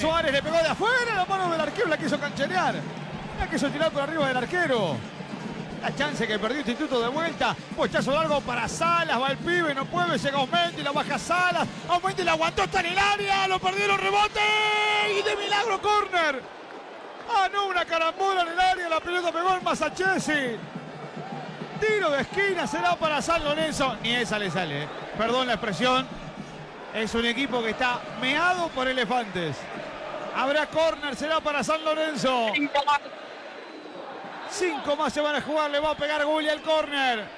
Suárez le pegó de afuera, la mano del arquero la quiso cancherear. La quiso tirar por arriba del arquero. La chance que perdió Instituto de vuelta. Pochazo largo para Salas. Va el pibe, no puede. Llega Osmendi, la baja Salas. Osmendi la aguantó, está en el área. Lo perdieron, rebote. Y de milagro, córner. Ah, no, una carambola en el área. La pelota pegó en Masachesi. Tiro de esquina será para San Lorenzo. Ni esa le sale. Perdón la expresión. Es un equipo que está meado por elefantes. Habrá córner, será para San Lorenzo. 5 más se van a jugar, le va a pegar Gulli al córner.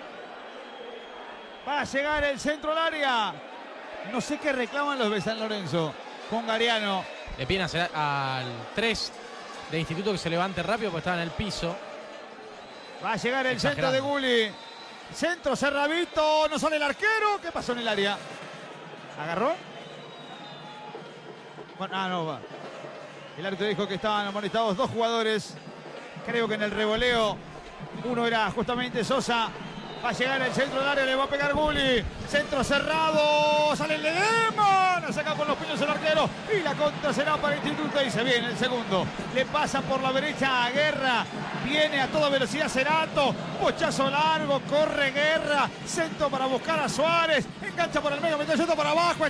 Va a llegar el centro al área. No sé qué reclaman los de San Lorenzo con Gariano. Le piden al 3 de Instituto que se levante rápido porque estaba en el piso. Va a llegar el centro de Gulli. Centro cerradito, no sale el arquero. ¿Qué pasó en el área? ¿Agarró? Bueno, no va. El árbitro dijo que estaban amonestados 2 jugadores. Creo que en el revoleo uno era justamente Sosa. Va a llegar el centro del área, le va a pegar Gulli. Centro cerrado, sale el Ledema. La saca con los puños el arquero. Y la contra será para Instituto. Y se viene el segundo. Le pasa por la derecha a Guerra. Viene a toda velocidad Cerato. Pochazo largo, corre Guerra. Centro para buscar a Suárez. Engancha por el medio, mete el centro para abajo.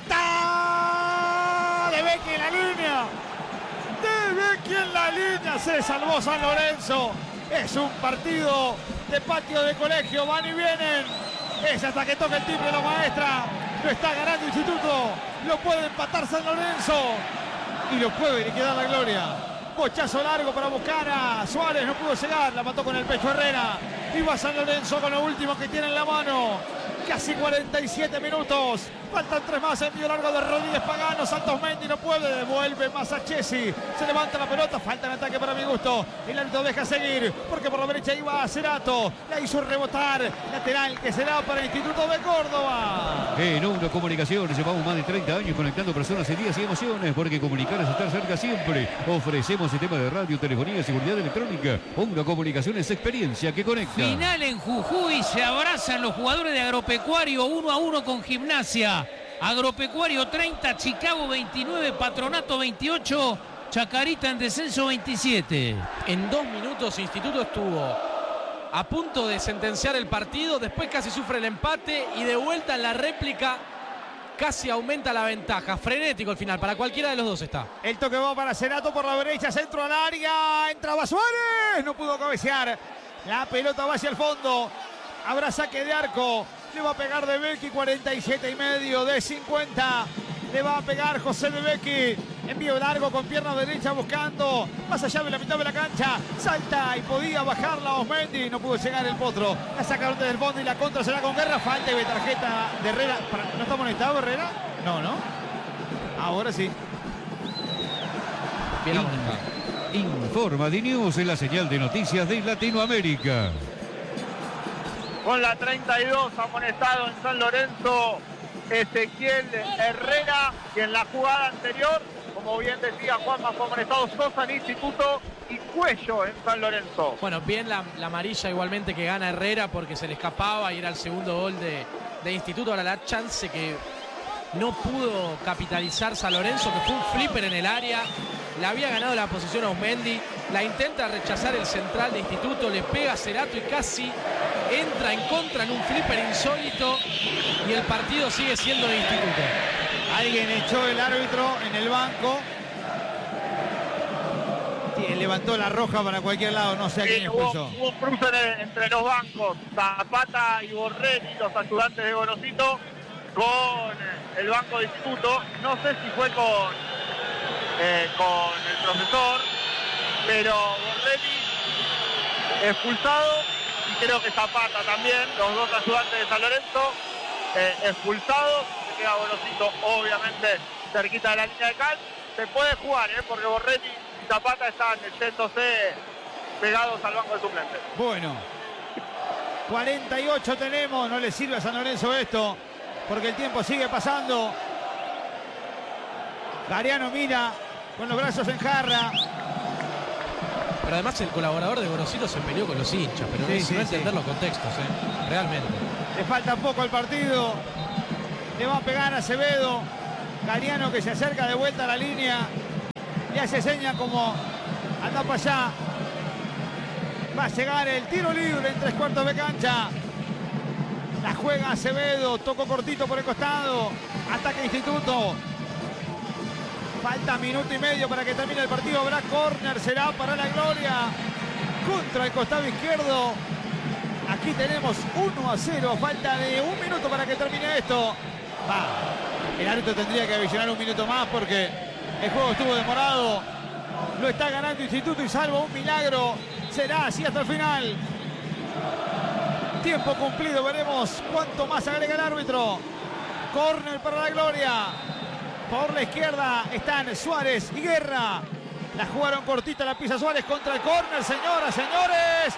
Está de Becchi en la línea. De Becchi en la línea. Se salvó San Lorenzo. Es un partido de patio de colegio. Van y vienen. Es hasta que toque el timbre la maestra. Lo está ganando Instituto. Lo puede empatar San Lorenzo. Y lo puede liquidar la gloria. Pochazo largo para buscar a Suárez. No pudo llegar. La mató con el pecho Herrera. Y va San Lorenzo con lo último que tiene en la mano. Casi 47 minutos. Faltan 3 más. Envío largo de Rodríguez Pagano. Santos Mendy no puede. Devuelve Masachesi. Se levanta la pelota. Falta en ataque para mi gusto. El árbitro deja seguir. Porque por la derecha iba Cerato. La hizo rebotar. Lateral que será para el Instituto de Córdoba. En Una Comunicaciones llevamos más de 30 años conectando personas en días y emociones. Porque comunicar es estar cerca siempre. Ofrecemos sistemas de radio, telefonía y seguridad electrónica. Una Comunicaciones, experiencia que conecta. Final en Jujuy. Se abrazan los jugadores de Agropecuario 1-1 con Gimnasia. Agropecuario 30, Chicago 29, Patronato 28, Chacarita en descenso 27. En 2 minutos Instituto estuvo a punto de sentenciar el partido, después casi sufre el empate y de vuelta en la réplica casi aumenta la ventaja. Frenético el final, para cualquiera de los dos está. El toque va para Cerato por la derecha, centro al área, entraba Suárez, no pudo cabecear. La pelota va hacia el fondo, habrá saque de arco. Le va a pegar de Becchi, 47,5 de 50. Le va a pegar José de Becchi. Envío largo con pierna derecha buscando. Más allá de la mitad de la cancha. Salta y podía bajarla Osmendi. No pudo llegar el Potro. La sacaron desde el fondo y la contra será con Guerra. Falta y ve tarjeta de Herrera. ¿No está amonestado Herrera? No, ¿no? Ahora sí. Bien amonestado. Informa DiNews en la señal de noticias de Latinoamérica. Con la 32 amonestado en San Lorenzo Ezequiel Herrera, y en la jugada anterior, como bien decía Juanma, fue amonestado Sosa en Instituto y Cuello en San Lorenzo. Bueno, bien la amarilla igualmente que gana Herrera porque se le escapaba y era el segundo gol de Instituto. Ahora la chance que no pudo capitalizar San Lorenzo, que fue un flipper en el área. Le había ganado la posición a Osmendi, la intenta rechazar el central de Instituto, le pega a Cerato y casi entra en contra en un flipper insólito y el partido sigue siendo de Instituto. Alguien echó el árbitro en el banco. Levantó la roja para cualquier lado, no sé a quién expulsó. Hubo un cruce entre los bancos, Zapata y Borrelli, los ayudantes de Gorosito, con el banco de Instituto. No sé si fue con el profesor, pero Borrelli expulsado y creo que Zapata también, los dos ayudantes de San Lorenzo expulsados. Se queda Gorosito obviamente cerquita de la línea de cal. Se puede jugar porque Borrelli y Zapata están yéndose pegados al banco de suplentes. Bueno, 48 tenemos, no le sirve a San Lorenzo esto porque el tiempo sigue pasando. Gariano mira con los brazos en jarra. Pero además el colaborador de Gorosito se peleó con los hinchas, pero no entender los contextos, realmente. Le falta poco al partido. Le va a pegar a Acevedo. Gariano que se acerca de vuelta a la línea. Le hace seña como anda para allá. Va a llegar el tiro libre en 3/4 de cancha. La juega Acevedo, tocó cortito por el costado. Ataque Instituto. Falta minuto y medio para que termine el partido. Habrá córner, será para la Gloria. Contra el costado izquierdo. Aquí tenemos 1-0. Falta de 1 minuto para que termine esto. El árbitro tendría que visionar 1 minuto más porque el juego estuvo demorado. Lo está ganando Instituto y salvo un milagro. Será así hasta el final. Tiempo cumplido. Veremos cuánto más agrega el árbitro. Córner para la Gloria. Por la izquierda están Suárez y Guerra. La jugaron cortita, la pisa Suárez contra el córner. Señoras, señores.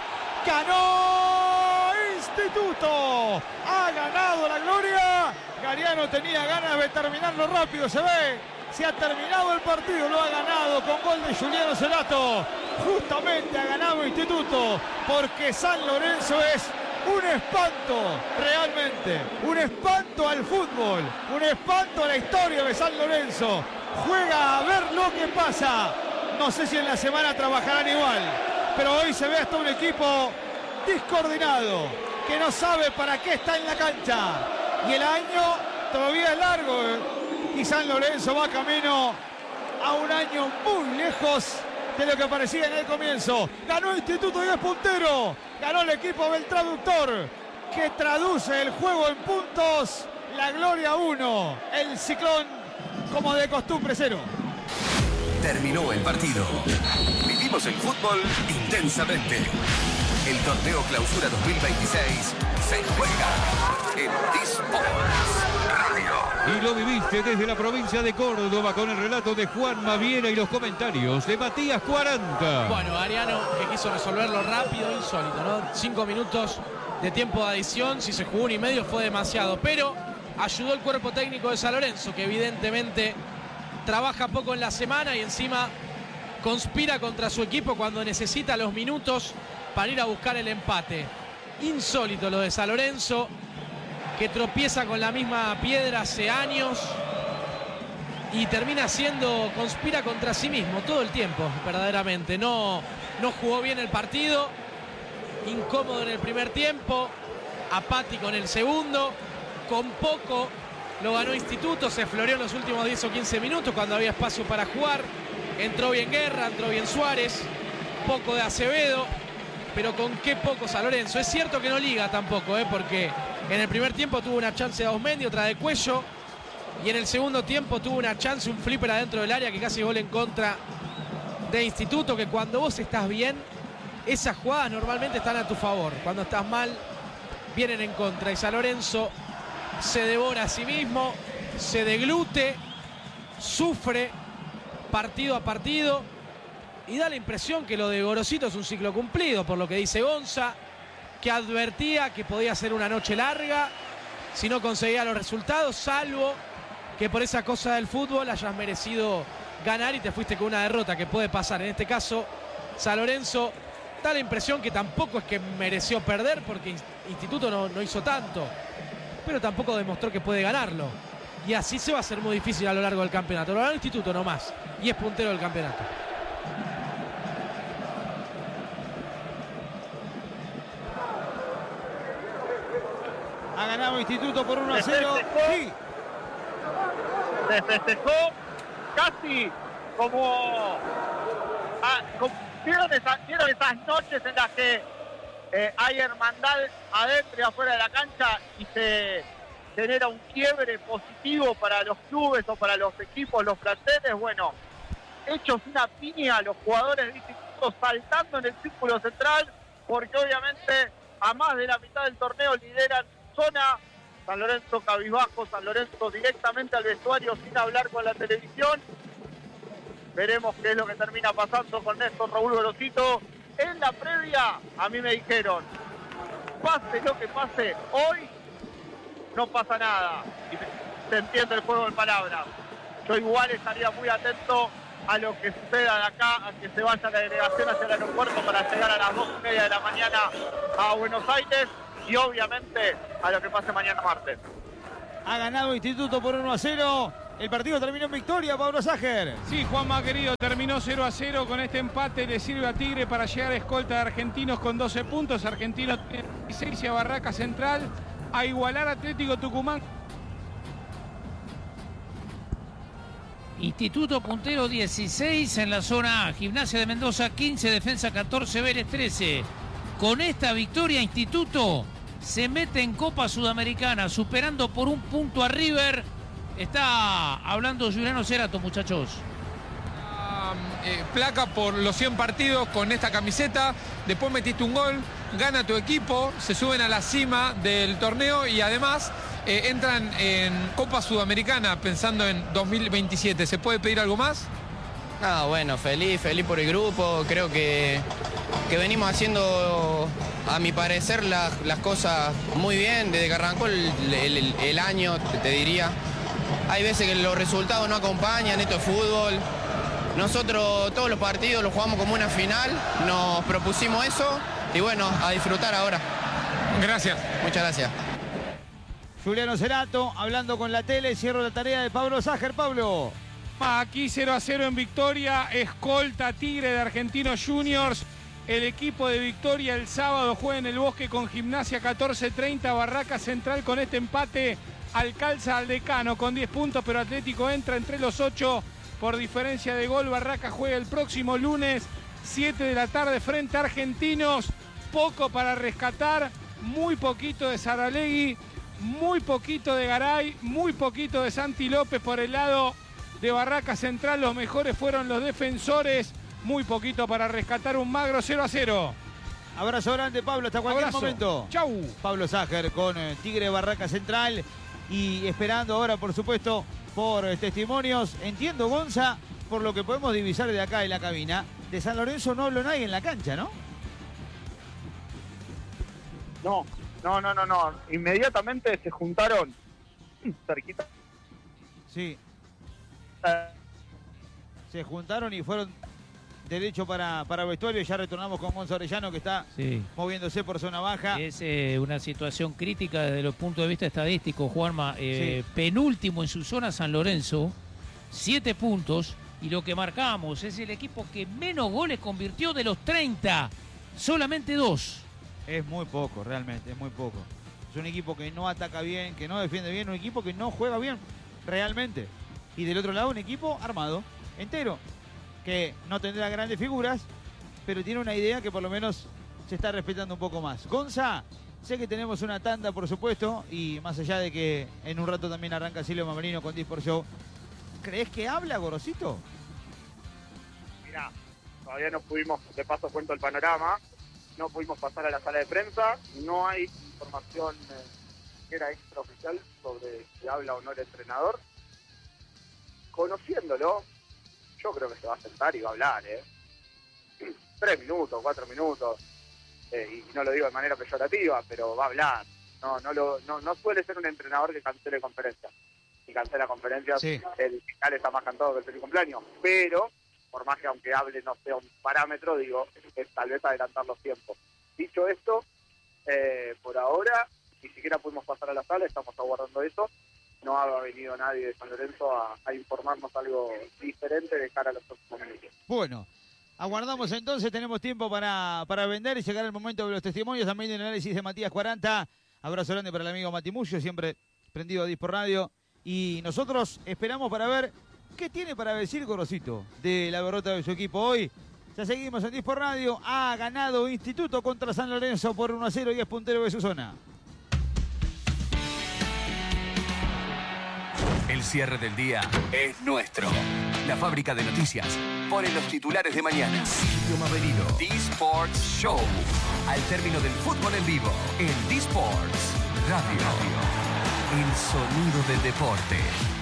¡Ganó Instituto! ¡Ha ganado la Gloria! Gariano tenía ganas de terminarlo rápido, se ve. Se ha terminado el partido, lo ha ganado con gol de Juliano Celato. Justamente ha ganado Instituto, porque San Lorenzo es un espanto, realmente. Un espanto al fútbol, un espanto a la historia de San Lorenzo. Juega a ver lo que pasa. No sé si en la semana trabajarán igual, pero hoy se ve hasta un equipo descoordinado, que no sabe para qué está en la cancha. Y el año todavía es largo, y San Lorenzo va camino a un año muy lejos de lo que parecía en el comienzo. Ganó Instituto y es puntero. Ganó el equipo del traductor, que traduce el juego en puntos. La Gloria 1, el Ciclón, como de costumbre, 0. Terminó el partido. Vivimos el fútbol intensamente. El torneo Clausura 2026 se juega en Disports Radio. Y lo viviste desde la provincia de Córdoba con el relato de Juan Maviera y los comentarios de Matías 40. Bueno, Ariano que quiso resolverlo rápido, insólito, ¿no? 5 minutos de tiempo de adición, si se jugó 1 y medio fue demasiado, pero ayudó el cuerpo técnico de San Lorenzo, que evidentemente trabaja poco en la semana y encima conspira contra su equipo cuando necesita los minutos para ir a buscar el empate. Insólito lo de San Lorenzo, que tropieza con la misma piedra hace años y termina conspira contra sí mismo todo el tiempo, verdaderamente. No jugó bien el partido, incómodo en el primer tiempo, apático en el segundo, con poco lo ganó Instituto, se floreó en los últimos 10 o 15 minutos cuando había espacio para jugar. Entró bien Guerra, entró bien Suárez, poco de Acevedo, pero con qué poco San Lorenzo. Es cierto que no liga tampoco, porque en el primer tiempo tuvo una chance de Ausmendi, otra de Cuello, y en el segundo tiempo tuvo una chance, un flipper adentro del área que casi gol en contra de Instituto, que cuando vos estás bien, esas jugadas normalmente están a tu favor. Cuando estás mal, vienen en contra. Y San Lorenzo se devora a sí mismo, se deglute, sufre partido a partido y da la impresión que lo de Gorosito es un ciclo cumplido, por lo que dice Gonza, que advertía que podía ser una noche larga si no conseguía los resultados, salvo que por esa cosa del fútbol hayas merecido ganar y te fuiste con una derrota, que puede pasar. En este caso, San Lorenzo da la impresión que tampoco es que mereció perder, porque Instituto no hizo tanto, pero tampoco demostró que puede ganarlo. Y así se va a hacer muy difícil a lo largo del campeonato. Lo ganó Instituto nomás, y es puntero del campeonato. Ha ganado Instituto por 1-0. Sí. Se festejó casi como ¿vieron esas noches en las que hay hermandad adentro y afuera de la cancha y se genera un quiebre positivo para los clubes o para los equipos, los planteles? Bueno, hechos una piña a los jugadores de Instituto, saltando en el círculo central, porque obviamente a más de la mitad del torneo lideran zona. San Lorenzo cabizbajo, San Lorenzo directamente al vestuario sin hablar con la televisión. Veremos qué es lo que termina pasando con Néstor Raúl Gorosito. En la previa a mí me dijeron, pase lo que pase hoy, no pasa nada. Y se entiende el juego de palabras. Yo igual estaría muy atento a lo que suceda de acá, a que se vaya la delegación hacia el aeropuerto para llegar a las 2:30 de la mañana a Buenos Aires, y obviamente a lo que pase mañana martes. Ha ganado Instituto por 1-0. El partido terminó en victoria, Pablo Sager. Sí, Juanma querido, terminó 0-0 con este empate. Le sirve a Tigre para llegar a escolta de Argentinos con 12 puntos. Argentinos tiene 16 y a Barraca Central a igualar a Atlético Tucumán. Instituto puntero 16 en la zona A. Gimnasia de Mendoza 15, Defensa 14, Vélez 13. Con esta victoria, Instituto se mete en Copa Sudamericana, superando por un punto a River. Está hablando Juliano Cerato, muchachos. Placa por los 100 partidos con esta camiseta. Después metiste un gol, gana tu equipo, se suben a la cima del torneo y además entran en Copa Sudamericana pensando en 2027. ¿Se puede pedir algo más? Bueno, feliz por el grupo. Creo que venimos haciendo, a mi parecer, las cosas muy bien desde que arrancó el año, te diría. Hay veces que los resultados no acompañan, esto es fútbol. Nosotros todos los partidos los jugamos como una final, nos propusimos eso y bueno, a disfrutar ahora. Gracias. Muchas gracias. Juliano Cerato hablando con la tele. Cierro la tarea de Pablo Sager. Pablo. Aquí 0-0 en victoria, escolta Tigre de Argentinos Juniors. El equipo de Victoria el sábado juega en el Bosque con Gimnasia 14-30. Barraca Central con este empate alcanza al Decano con 10 puntos, pero Atlético entra entre los 8 por diferencia de gol. Barraca juega el próximo lunes, 7 de la tarde, frente a Argentinos. Poco para rescatar, muy poquito de Saralegui, muy poquito de Garay, muy poquito de Santi López por el lado de Barraca Central. Los mejores fueron los defensores, muy poquito para rescatar un magro 0-0. Abrazo grande, Pablo, hasta cualquier momento. Chau. Pablo Sager con Tigre Barraca Central y esperando ahora, por supuesto, por testimonios. Entiendo, Gonza, por lo que podemos divisar de acá en la cabina, de San Lorenzo no habló nadie en la cancha, ¿no? No. Inmediatamente se juntaron cerquita. Sí. Se juntaron y fueron derecho para vestuario. Ya retornamos con Gonza Orellano, que está moviéndose por zona baja. Es una situación crítica desde los puntos de vista estadísticos, Juanma. Penúltimo en su zona San Lorenzo, 7 puntos. Y lo que marcamos es el equipo que menos goles convirtió de los 30. Solamente 2. Es muy poco, realmente, es muy poco. Es un equipo que no ataca bien, que no defiende bien, un equipo que no juega bien, realmente. Y del otro lado, un equipo armado, entero, que no tendrá grandes figuras, pero tiene una idea que por lo menos se está respetando un poco más. Gonza, sé que tenemos una tanda, por supuesto, y más allá de que en un rato también arranca Silvio Mamerino con Dispor Show, ¿crees que habla Gorosito? Mirá, todavía no pudimos, de paso cuento el panorama, no pudimos pasar a la sala de prensa, no hay información que era extraoficial sobre si habla o no el entrenador. Conociéndolo, yo creo que se va a sentar y va a hablar, 3 minutos, 4 minutos, y no lo digo de manera peyorativa, pero va a hablar. No suele ser un entrenador que cancele conferencias. Si cancela conferencias, el final está más cantado que el feliz cumpleaños, pero por más que aunque hable no sea un parámetro, digo, es tal vez adelantar los tiempos. Dicho esto, por ahora ni siquiera pudimos pasar a la sala, estamos aguardando eso. No ha venido nadie de San Lorenzo a informarnos algo diferente de cara a los próximos minutos. Bueno, aguardamos entonces, tenemos tiempo para vender y llegar el momento de los testimonios, también del análisis de Matías 40. Abrazo grande para el amigo Mati Muccio, siempre prendido a Dispor Radio. Y nosotros esperamos para ver qué tiene para decir Gorosito de la derrota de su equipo hoy. Ya seguimos en Dispor Radio. Ha ganado Instituto contra San Lorenzo por 1-0 y es puntero de su zona. El cierre del día es nuestro. La fábrica de noticias pone los titulares de mañana. Silvio Mamerino, D-Sports Show. Al término del fútbol en vivo, en D-Sports Radio. El sonido del deporte.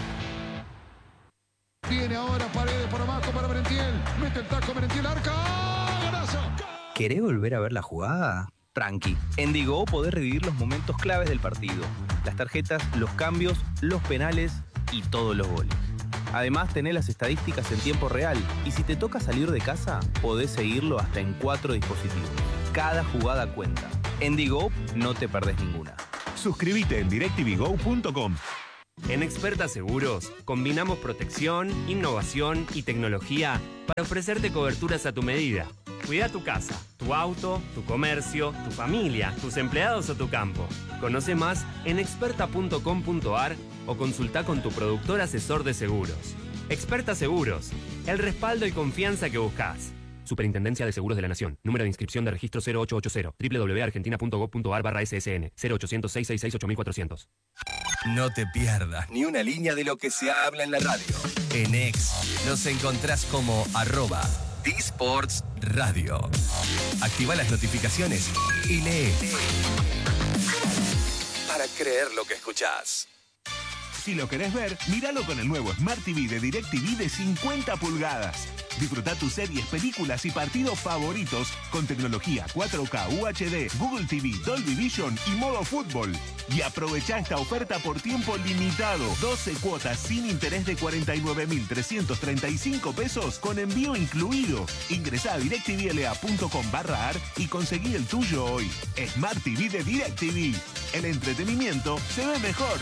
Viene ahora Paredes por abajo para Merentiel. Mete el taco Merentiel, arca. ¡Golazo! ¿Querés volver a ver la jugada? Tranqui. En Digo podés revivir los momentos claves del partido. Las tarjetas, los cambios, los penales y todos los goles. Además, tenés las estadísticas en tiempo real. Y si te toca salir de casa, podés seguirlo hasta en 4 dispositivos. Cada jugada cuenta. En Digo no te perdés ninguna. Suscríbete en DirecTVGo.com. En Experta Seguros, combinamos protección, innovación y tecnología para ofrecerte coberturas a tu medida. Cuida tu casa, tu auto, tu comercio, tu familia, tus empleados o tu campo. Conoce más en experta.com.ar o consulta con tu productor asesor de seguros. Experta Seguros, el respaldo y confianza que buscas. Superintendencia de Seguros de la Nación. Número de inscripción de registro 0880. www.argentina.gov.ar/ssn. 0800-666-8400. No te pierdas ni una línea de lo que se habla en la radio. En X nos encontrás como @dSportsRadio. Activa las notificaciones y lee para creer lo que escuchás. Si lo querés ver, míralo con el nuevo Smart TV de DirecTV de 50 pulgadas. Disfruta tus series, películas y partidos favoritos con tecnología 4K, UHD, Google TV, Dolby Vision y modo fútbol. Y aprovecha esta oferta por tiempo limitado. 12 cuotas sin interés de 49.335 pesos con envío incluido. Ingresá a directvla.com/ar y conseguí el tuyo hoy. Smart TV de DirecTV. El entretenimiento se ve mejor.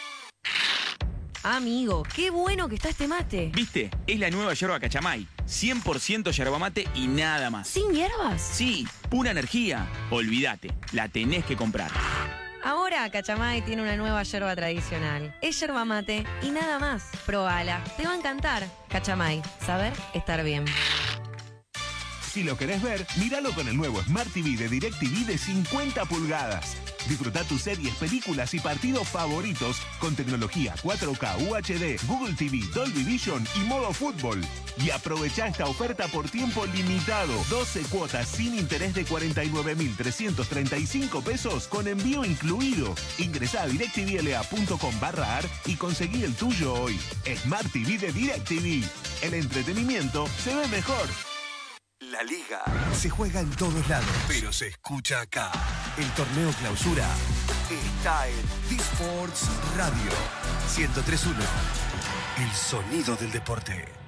Amigo, qué bueno que está este mate. ¿Viste? Es la nueva yerba Cachamay. 100% yerba mate y nada más. ¿Sin hierbas? Sí, pura energía. Olvídate, la tenés que comprar. Ahora Cachamay tiene una nueva yerba tradicional. Es yerba mate y nada más. Probala, te va a encantar. Cachamay, saber estar bien. Si lo querés ver, míralo con el nuevo Smart TV de DirecTV de 50 pulgadas. Disfruta tus series, películas y partidos favoritos con tecnología 4K, UHD, Google TV, Dolby Vision y modo fútbol. Y aprovecha esta oferta por tiempo limitado. 12 cuotas sin interés de 49.335 pesos con envío incluido. Ingresá a directvla.com/ar y conseguí el tuyo hoy. Smart TV de DirecTV. El entretenimiento se ve mejor. La Liga se juega en todos lados, pero se escucha acá. El torneo clausura está en dSports Radio 103.1. El sonido del deporte.